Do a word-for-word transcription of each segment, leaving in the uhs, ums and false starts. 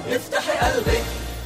افتحي قلبك.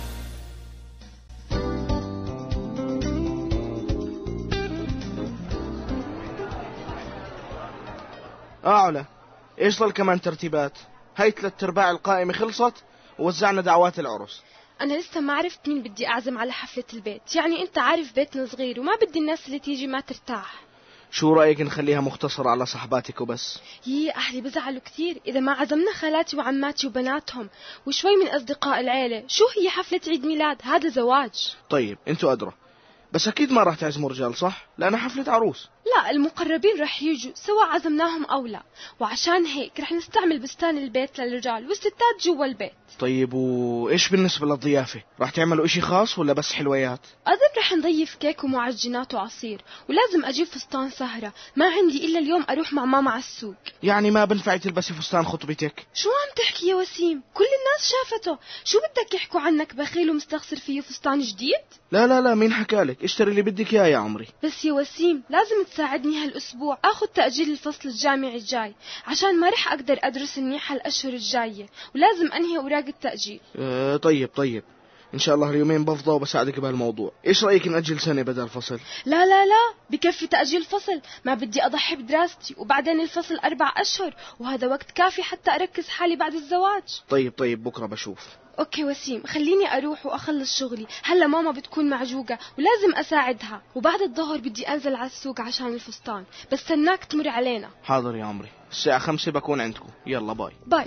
أعلى إيش ضل كمان ترتيبات؟ هاي ثلاث أرباع القائمة خلصت ووزعنا دعوات العرس. أنا لسه ما عرفت مين بدي أعزم على حفلة البيت، يعني أنت عارف بيتنا صغير وما بدي الناس اللي تيجي ما ترتاح. شو رأيك نخليها مختصرة على صحباتك وبس؟ يي أهلي بزعلوا كثير إذا ما عزمنا خالاتي وعماتي وبناتهم وشوي من أصدقاء العيلة. شو هي حفلة عيد ميلاد؟ هذا زواج. طيب انتوا أدرى، بس أكيد ما راح تعزموا رجال صح؟ لأنها حفلة عروس. لا المقربين رح يجوا سواء عزمناهم أو لا، وعشان هيك رح نستعمل بستان البيت للرجال والستات جوا البيت. طيب وإيش بالنسبة للضيافة؟ راح تعملوا إشي خاص ولا بس حلويات؟ أظن رح نضيف كيك ومعجنات وعصير، ولازم أجيب فستان سهرة. ما عندي إلا اليوم أروح مع ماما على السوق. يعني ما بنفع تلبسي فستان خطبتك؟ شو عم تحكي يا وسيم؟ كل الناس شافته. شو بدك يحكوا عنك بخيل ومستخسر فيه فستان جديد؟ لا لا لا، مين حكالك؟ اشتري اللي بدك إياه يا عمري. بس يا وسيم لازم تساعدني هالأسبوع أخذ تأجيل الفصل الجامعي الجاي، عشان ما رح أقدر أدرس منيح هالأشهر الجاية، ولازم أنهي أوراق التأجيل. اه طيب طيب إن شاء الله اليومين بفضى وبساعدك بهالموضوع. إيش رأيك نأجل سنة بدل فصل؟ لا لا لا، بكفي تأجيل فصل. ما بدي أضحي بدراستي، وبعدين الفصل أربع أشهر وهذا وقت كافي حتى أركز حالي بعد الزواج. طيب طيب بكرة بشوف. اوكي وسيم، خليني اروح واخلص شغلي. هلا ماما بتكون معجوقة ولازم اساعدها، وبعد الظهر بدي انزل على السوق عشان الفستان. بستناك تمر علينا. حاضر يا عمري، الساعة خمسة بكون عندكم. يلا باي باي.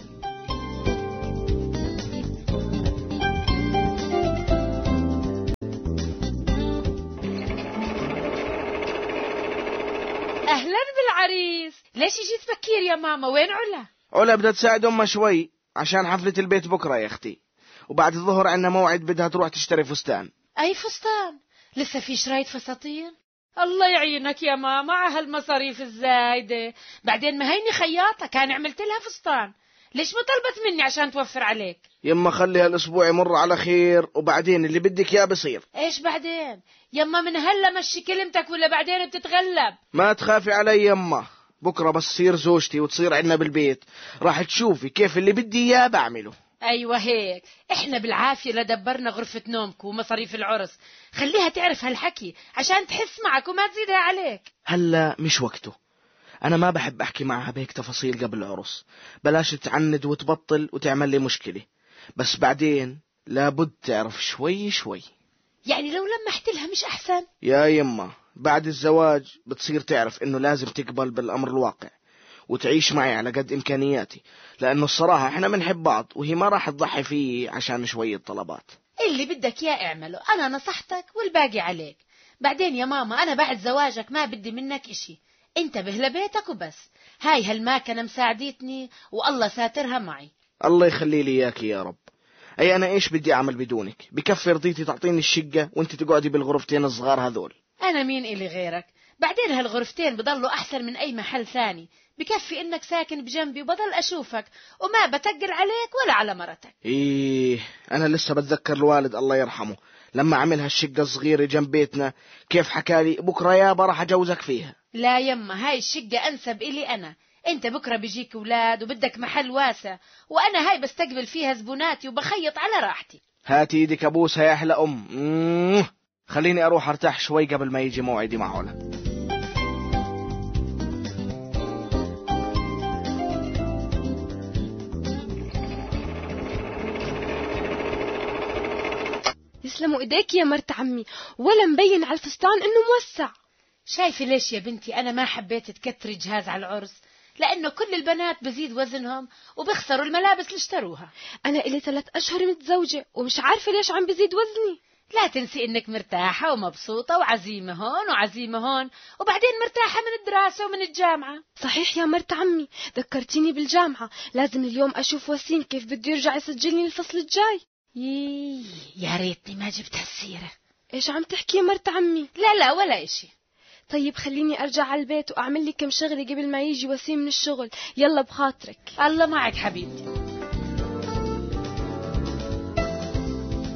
اهلا بالعريس. ليش جيت بكير يا ماما؟ وين علا؟ علا بدها تساعد امها شوي عشان حفلة البيت بكرة يا اختي، وبعد الظهر عنا موعد بدها تروح تشتري فستان. اي فستان؟ لسه في شرايط فساتين؟ الله يعينك يا ماما على هالمصاريف الزايدة. بعدين ما هيني خياطة كان عملت لها فستان، ليش ما طلبت مني عشان توفر عليك؟ يما خلي هالاسبوع يمر على خير وبعدين اللي بدك يا بصير. ايش بعدين؟ يما من هلا مشي كلمتك ولا بعدين بتتغلب. ما تخافي علي يما، بكرة بس تصير زوجتي وتصير عنا بالبيت راح تشوفي كيف اللي بدي اياه بعمله. ايوه هيك، احنا بالعافية لدبرنا غرفة نومك ومصاريف العرس. خليها تعرف هالحكي عشان تحس معك وما تزيدها عليك. هلا مش وقته، انا ما بحب احكي معها بهيك تفاصيل قبل العرس. بلاش تعند وتبطل وتعمل لي مشكلة، بس بعدين لابد تعرف شوي شوي. يعني لو لمحت لها مش احسن؟ يا يما بعد الزواج بتصير تعرف انه لازم تقبل بالامر الواقع وتعيش معي على قد امكانياتي، لانه الصراحة احنا بنحب بعض وهي ما راح تضحي فيه عشان شوية طلبات. اللي بدك اياه اعمله، انا نصحتك والباقي عليك. بعدين يا ماما انا بعد زواجك ما بدي منك اشي، انتبه لبيتك وبس. هاي هالماكنة مساعدتني والله ساترها معي. الله يخلي لي اياكي يا رب. اي انا ايش بدي اعمل بدونك؟ بكفي رضيتي تعطيني الشقة وانت تقعدي بالغرفتين الصغار هذول. انا مين الي غيرك؟ بعدين هالغرفتين بضلوا احسن من اي محل ثاني. بكفي انك ساكن بجنبي وبضل اشوفك وما بتقل عليك ولا على مرتك. ايه انا لسه بتذكر الوالد الله يرحمه لما عمل هالشقة الصغيرة جنب بيتنا كيف حكالي بكرة يابا راح اجوزك فيها. لا يما، هاي الشقة انسب الي انا. انت بكرة بيجيك اولاد وبدك محل واسع، وانا هاي بستقبل فيها زبوناتي وبخيط على راحتي. هاتي ايدك ابوسها يا احلى ام. مم. خليني اروح ارتاح شوي قبل ما يجي موعدي مع علا. يسلموا ايديك يا مرت عمي، ولا مبين على الفستان انه موسع. شايفة ليش يا بنتي انا ما حبيت تكتري جهاز على العرس؟ لانه كل البنات بزيد وزنهم وبيخسروا الملابس اللي اشتروها. انا الي ثلاث اشهر متزوجة ومش عارفة ليش عم بزيد وزني. لا تنسي انك مرتاحة ومبسوطة وعزيمة هون وعزيمة هون، وبعدين مرتاحة من الدراسة ومن الجامعة. صحيح يا مرت عمي، ذكرتيني بالجامعة. لازم اليوم اشوف وسيم كيف بده يرجع يسجلني الفصل الجاي. يي يا ريتني ما جبت هالسيرة. ايش عم تحكي يا مرت عمي؟ لا لا ولا اشي. طيب خليني ارجع على البيت واعمل لي كم شغلة قبل ما يجي وسيم من الشغل. يلا بخاطرك. الله معك حبيبتي.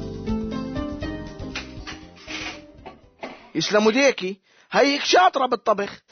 يسلموا ديكي، هيك شاطرة بالطبخ.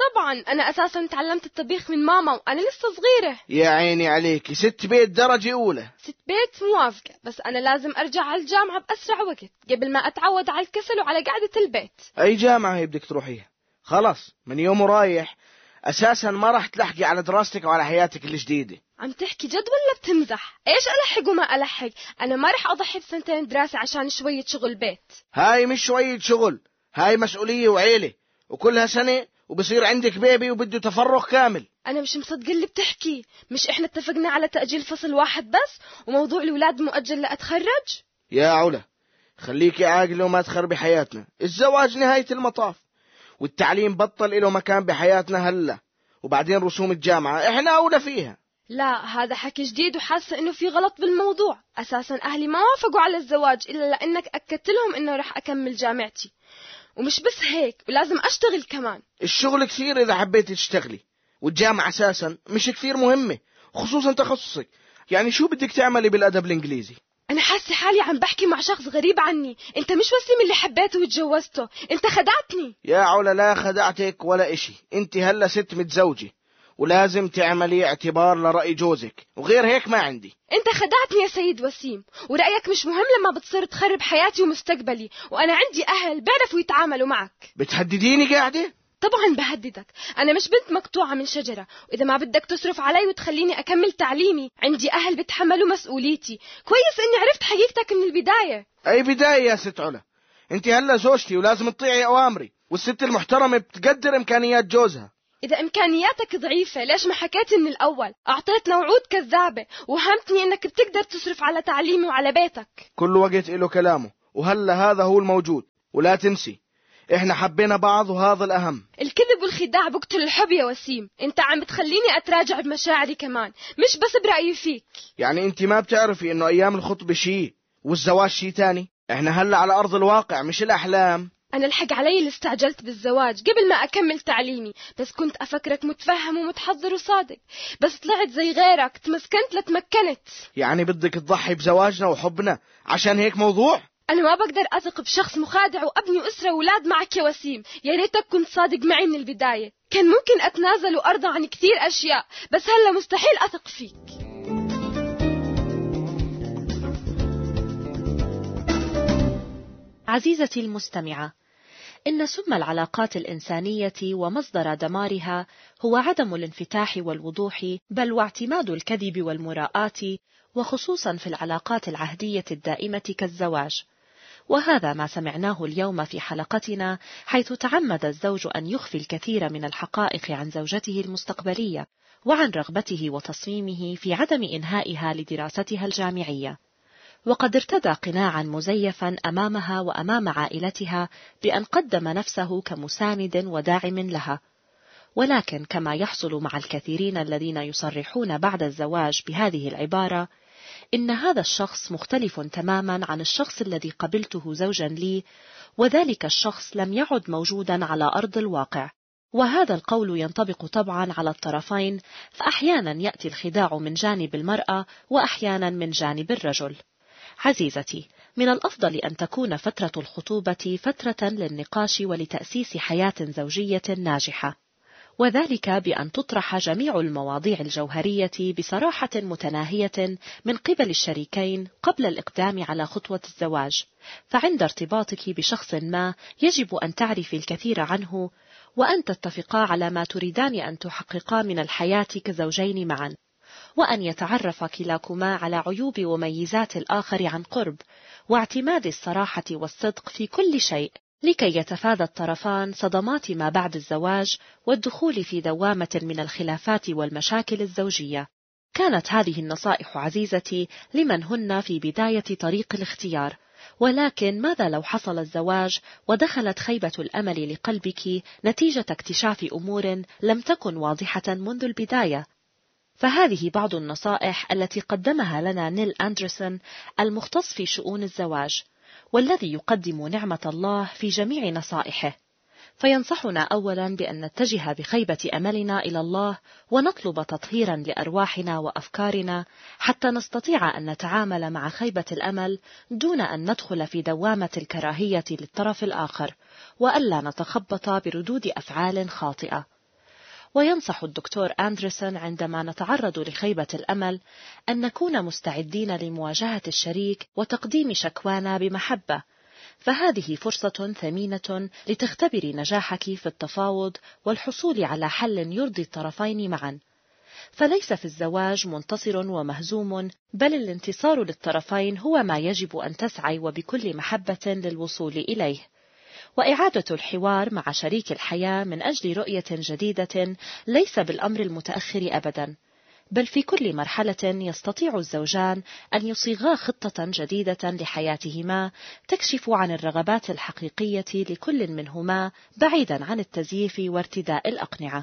طبعا، أنا أساسا تعلمت الطبيخ من ماما وأنا لسه صغيرة. يا عيني عليك، ست بيت درجة أولى. ست بيت موافقة، بس أنا لازم أرجع على الجامعة بأسرع وقت قبل ما أتعود على الكسل وعلى قعدة البيت. أي جامعة هي بدك تروحيها؟ خلاص من يوم رايح أساسا ما راح تلحقي على دراستك وعلى حياتك الجديدة. عم تحكي جد ولا بتمزح؟ إيش ألحق وما ألحق؟ أنا ما رح أضحي بسنتين دراسة عشان شوية شغل بيت. هاي مش شوية شغل، هاي مسؤولية وعيلة، وكلها سنة وبصير عندك بيبي وبده تفرغ كامل. أنا مش مصدق اللي بتحكي. مش إحنا اتفقنا على تأجيل فصل واحد بس وموضوع الولاد مؤجل لأتخرج؟ يا علا خليكي عاقلة وما تخربي حياتنا. الزواج نهاية المطاف، والتعليم بطل له مكان بحياتنا هلا، وبعدين رسوم الجامعة إحنا أولى فيها. لا، هذا حكي جديد وحاسة إنه في غلط بالموضوع. أساسا أهلي ما وافقوا على الزواج إلا لأنك أكدت لهم إنه رح أكمل جامعتي، ومش بس هيك ولازم أشتغل كمان. الشغل كثير إذا حبيتي تشتغلي، والجامعة أساسا مش كثير مهمة، خصوصا تخصصك. يعني شو بدك تعملي بالأدب الإنجليزي؟ أنا حاسة حالي عم بحكي مع شخص غريب عني. أنت مش وسيم اللي حبيته وتجوزته، أنت خدعتني. يا علا لا خدعتك ولا إشي، أنت هلا ست متزوجة ولازم تعملي اعتبار لرأي جوزك، وغير هيك ما عندي. أنت خدعتني يا سيد وسيم، ورأيك مش مهم لما بتصير تخرب حياتي ومستقبلي، وأنا عندي أهل بيعرفوا يتعاملوا معك. بتهدديني قاعدة؟ طبعا بهددك، أنا مش بنت مقطوعة من شجرة، وإذا ما بدك تصرف علي وتخليني أكمل تعليمي عندي أهل بتحملوا مسؤوليتي. كويس إني عرفت حقيقتك من البداية. أي بداية يا ست علا؟ أنت هلا زوجتي ولازم تطيعي أوامري، والست المحترمة بتقدر إمكانيات جوزها. إذا إمكانياتك ضعيفة ليش ما حكيت من الأول؟ أعطيتنا وعود كذابة وهمتني إنك بتقدر تصرف على تعليمي وعلى بيتك. كل وقت له كلامه، وهلا هذا هو الموجود. ولا تنسي إحنا حبينا بعض وهذا الأهم. الكذب والخداع بقتل الحب يا وسيم. أنت عم بتخليني أتراجع بمشاعري كمان، مش بس برأيي فيك. يعني أنت ما بتعرفي إنه أيام الخطبة شيء والزواج شيء تاني؟ إحنا هلا على أرض الواقع مش الأحلام. أنا الحق علي اللي استعجلت بالزواج قبل ما أكمل تعليمي، بس كنت أفكرك متفهم ومتحضر وصادق، بس طلعت زي غيرك تمسكنت لتمكنت. يعني بدك تضحي بزواجنا وحبنا عشان هيك موضوع؟ أنا ما بقدر أثق بشخص مخادع وأبني أسرة وولاد معك يا وسيم. يا ريتك كنت صادق معي من البداية، كان ممكن أتنازل وأرضى عن كثير أشياء، بس هلا مستحيل أثق فيك. عزيزتي المستمعة، إن سم العلاقات الإنسانية ومصدر دمارها هو عدم الانفتاح والوضوح، بل واعتماد الكذب والمراءة، وخصوصا في العلاقات العهدية الدائمة كالزواج. وهذا ما سمعناه اليوم في حلقتنا، حيث تعمد الزوج أن يخفي الكثير من الحقائق عن زوجته المستقبلية، وعن رغبته وتصميمه في عدم إنهائها لدراستها الجامعية. وقد ارتدى قناعا مزيفا أمامها وأمام عائلتها بأن قدم نفسه كمساند وداعم لها. ولكن كما يحصل مع الكثيرين الذين يصرحون بعد الزواج بهذه العبارة، إن هذا الشخص مختلف تماما عن الشخص الذي قبلته زوجا لي، وذلك الشخص لم يعد موجودا على أرض الواقع. وهذا القول ينطبق طبعا على الطرفين، فأحيانا يأتي الخداع من جانب المرأة وأحيانا من جانب الرجل. عزيزتي، من الأفضل أن تكون فترة الخطوبة فترة للنقاش ولتأسيس حياة زوجية ناجحة، وذلك بأن تطرح جميع المواضيع الجوهرية بصراحة متناهية من قبل الشريكين قبل الإقدام على خطوة الزواج. فعند ارتباطك بشخص ما يجب أن تعرفي الكثير عنه، وأن تتفقا على ما تريدان أن تحققا من الحياة كزوجين معا، وأن يتعرف كلاكما على عيوب وميزات الآخر عن قرب، واعتماد الصراحة والصدق في كل شيء، لكي يتفادى الطرفان صدمات ما بعد الزواج والدخول في دوامة من الخلافات والمشاكل الزوجية. كانت هذه النصائح عزيزتي لمن هن في بداية طريق الاختيار، ولكن ماذا لو حصل الزواج ودخلت خيبة الأمل لقلبك نتيجة اكتشاف أمور لم تكن واضحة منذ البداية؟ فهذه بعض النصائح التي قدمها لنا نيل أندرسون المختص في شؤون الزواج، والذي يقدم نعمة الله في جميع نصائحه. فينصحنا أولا بأن نتجه بخيبة أملنا إلى الله، ونطلب تطهيرا لأرواحنا وأفكارنا حتى نستطيع أن نتعامل مع خيبة الأمل دون أن ندخل في دوامة الكراهية للطرف الآخر، وألا نتخبط بردود أفعال خاطئة. وينصح الدكتور أندرسون عندما نتعرض لخيبة الأمل أن نكون مستعدين لمواجهة الشريك وتقديم شكوانا بمحبة، فهذه فرصة ثمينة لتختبري نجاحك في التفاوض والحصول على حل يرضي الطرفين معا. فليس في الزواج منتصر ومهزوم، بل الانتصار للطرفين هو ما يجب أن تسعي وبكل محبة للوصول إليه. وإعادة الحوار مع شريك الحياة من أجل رؤية جديدة ليس بالأمر المتأخر أبدا، بل في كل مرحلة يستطيع الزوجان أن يصيغا خطة جديدة لحياتهما تكشف عن الرغبات الحقيقية لكل منهما بعيدا عن التزييف وارتداء الأقنعة.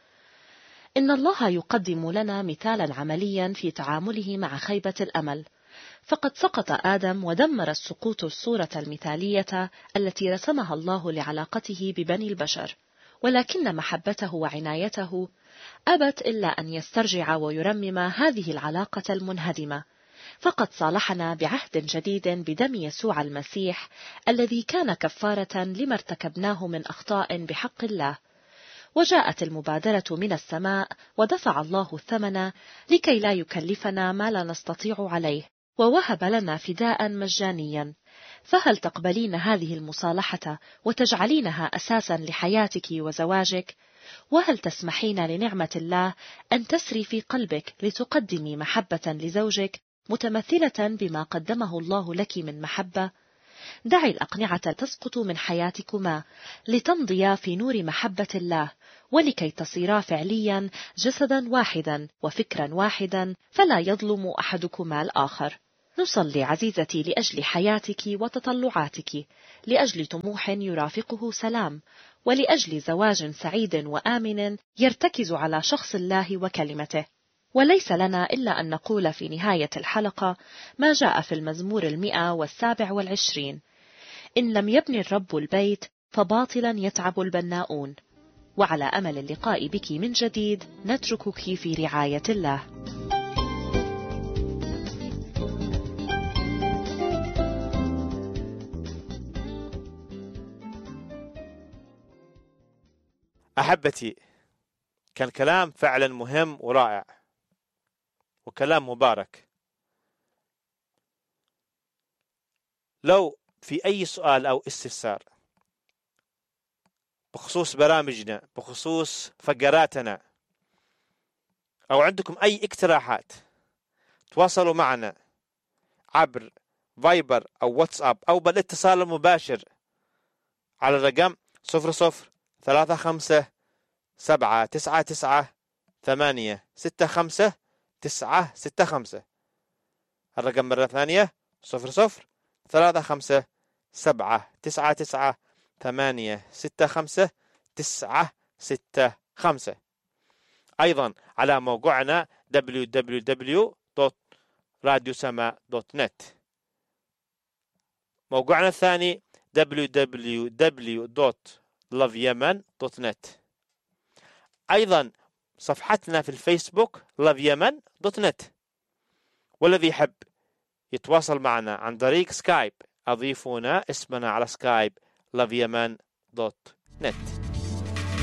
إن الله يقدم لنا مثالا عمليا في تعامله مع خيبة الأمل، فقد سقط آدم ودمر السقوط الصورة المثالية التي رسمها الله لعلاقته ببني البشر، ولكن محبته وعنايته أبت إلا أن يسترجع ويرمم هذه العلاقة المنهدمة، فقد صالحنا بعهد جديد بدم يسوع المسيح الذي كان كفارة لما ارتكبناه من أخطاء بحق الله. وجاءت المبادرة من السماء ودفع الله الثمن لكي لا يكلفنا ما لا نستطيع عليه، ووهب لنا فداء مجانيا. فهل تقبلين هذه المصالحة وتجعلينها أساسا لحياتك وزواجك؟ وهل تسمحين لنعمة الله أن تسري في قلبك لتقدمي محبة لزوجك متمثلة بما قدمه الله لك من محبة؟ دعي الأقنعة تسقط من حياتكما لتمضيا في نور محبة الله، ولكي تصيرا فعليا جسدا واحدا وفكرا واحدا، فلا يظلم أحدكما الآخر. نصلي عزيزتي لأجل حياتك وتطلعاتك، لأجل طموح يرافقه سلام، ولأجل زواج سعيد وآمن يرتكز على شخص الله وكلمته. وليس لنا إلا أن نقول في نهاية الحلقة ما جاء في المزمور المئة والسابع والعشرين: إن لم يبني الرب البيت فباطلا يتعب البناؤون. وعلى أمل اللقاء بك من جديد نتركك في رعاية الله. أحبتي، كان كلام فعلا مهم ورائع وكلام مبارك. لو في أي سؤال أو استفسار بخصوص برامجنا، بخصوص فقراتنا، أو عندكم أي اقتراحات، تواصلوا معنا عبر فايبر أو واتساب أو بالاتصال المباشر على الرقم صفر صفر ثلاثة خمسة سبعة تسعة تسعة ثمانية ستة خمسة تسعة ستة خمسة. الرقم مرة ثانية صفر صفر ثلاثة خمسة سبعة تسعة تسعة ثمانية ستة خمسة تسعة ستة خمسة. أيضا على موقعنا دبليو دبليو دبليو دوت راديو سما دوت نت. موقعنا الثاني دبليو دبليو دبليو دوت لاف يمن دوت نت. أيضا صفحتنا في الفيسبوك لاف يمن دوت نت. والذي يحب يتواصل معنا عن طريق سكايب، أضيفونا اسمنا على سكايب لاف يمن دوت نت.